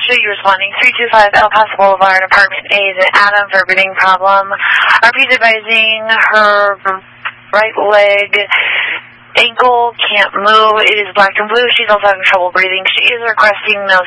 should you responding 325 El Paso Boulevard, apartment A, is Adam for breathing problem. RP's advising her right leg, ankle can't move. It is black and blue. She's also having trouble breathing. She is requesting no